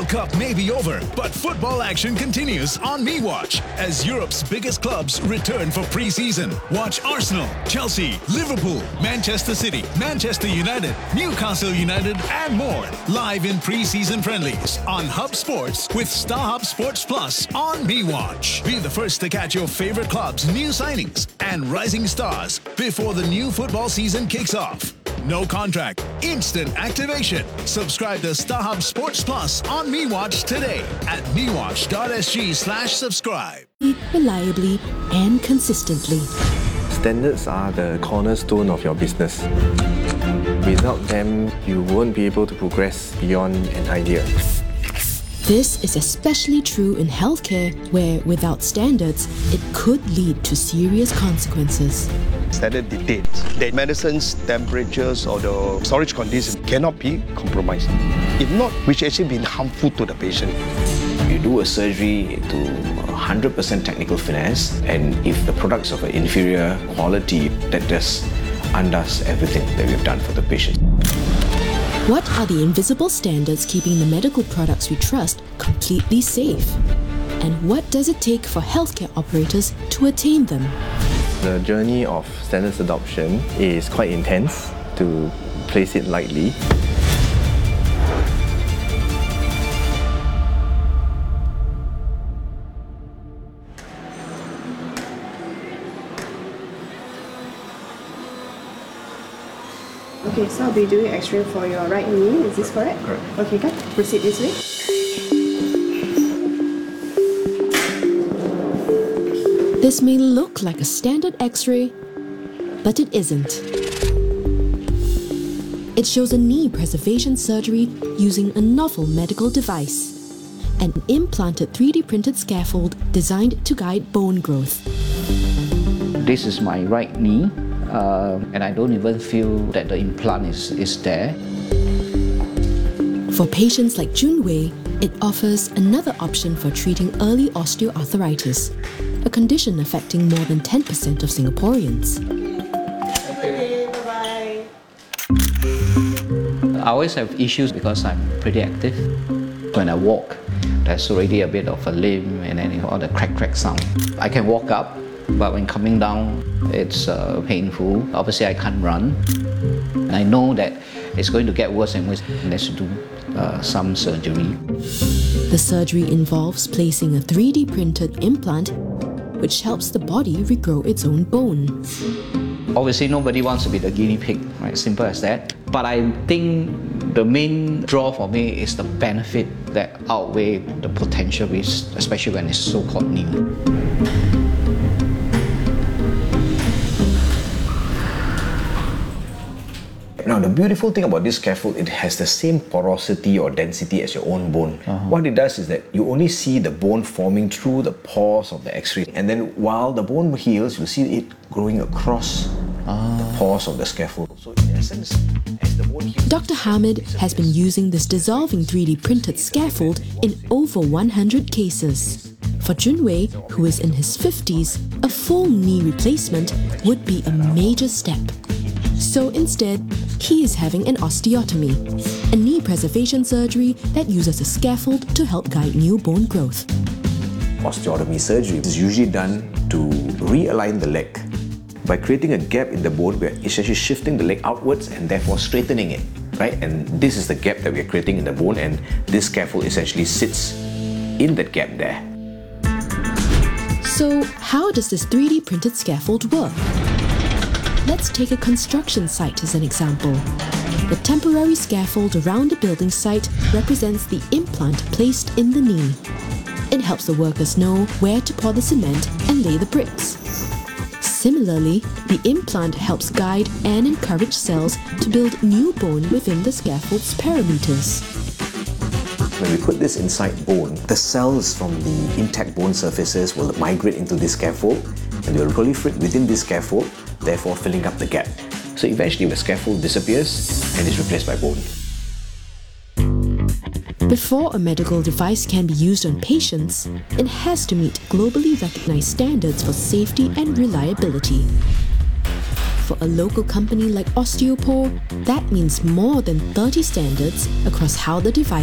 Cup may be over, but football action continues on MeWatch as Europe's biggest clubs return for pre-season. Watch Arsenal, Chelsea, Liverpool, Manchester City, Manchester United, Newcastle United and more live in pre-season friendlies on Hub Sports with StarHub Sports Plus on MeWatch. Be the first to catch your favorite clubs' new signings and rising stars before the new football season kicks off. No contract, instant activation. Subscribe to StarHub Sports Plus on MeWatch today at mewatch.sg/subscribe. Reliably and consistently. Standards are the cornerstone of your business. Without them, you won't be able to progress beyond an idea. This is especially true in healthcare, where without standards, it could lead to serious consequences. Standard dictates that medicines, temperatures or the storage conditions cannot be compromised. If not, which actually been harmful to the patient. You do a surgery to 100% technical finesse, and if the products of an inferior quality, that just undoes everything that we've done for the patient. What are the invisible standards keeping the medical products we trust completely safe? And what does it take for healthcare operators to attain them? The journey of standards adoption is quite intense, to place it lightly. Okay, so I'll be doing X-ray for your right knee. Is this correct? Correct. Okay, good. Proceed this way. This may look like a standard X-ray, but it isn't. It shows a knee preservation surgery using a novel medical device, an implanted 3D printed scaffold designed to guide bone growth. This is my right knee, and I don't even feel that the implant is there. For patients like Junwei, it offers another option for treating early osteoarthritis, a condition affecting more than 10% of Singaporeans. Okay, bye-bye. I always have issues because I'm pretty active. When I walk, there's already a bit of a limp and then all the crack sound. I can walk up, but when coming down, it's painful. Obviously, I can't run. And I know that it's going to get worse and worse. Let's do some surgery. The surgery involves placing a 3D printed implant which helps the body regrow its own bone. Obviously, nobody wants to be the guinea pig, right? Simple as that. But I think the main draw for me is the benefit that outweigh the potential risk, especially when it's so-called new. Now, the beautiful thing about this scaffold, it has the same porosity or density as your own bone. What it does is that you only see the bone forming through the pores of the X-ray. And then while the bone heals, you see it growing across the pores of the scaffold. So in essence, as the bone heals... Dr. Hamid has been using this dissolving 3D printed scaffold in over 100 cases. For Junwei, who is in his 50s, a full knee replacement would be a major step. So instead, he is having an osteotomy, a knee preservation surgery that uses a scaffold to help guide new bone growth. Osteotomy surgery is usually done to realign the leg. By creating a gap in the bone, we're essentially shifting the leg outwards and therefore straightening it, right? And this is the gap that we're creating in the bone, and this scaffold essentially sits in that gap there. So how does this 3D printed scaffold work? Let's take a construction site as an example. The temporary scaffold around the building site represents the implant placed in the knee. It helps the workers know where to pour the cement and lay the bricks. Similarly, the implant helps guide and encourage cells to build new bone within the scaffold's parameters. When we put this inside bone, the cells from the intact bone surfaces will migrate into this scaffold and they will proliferate within this scaffold, therefore filling up the gap. So eventually the scaffold disappears and is replaced by bone. Before a medical device can be used on patients, it has to meet globally recognized standards for safety and reliability. For a local company like Osteopore, that means more than 30 standards across how the device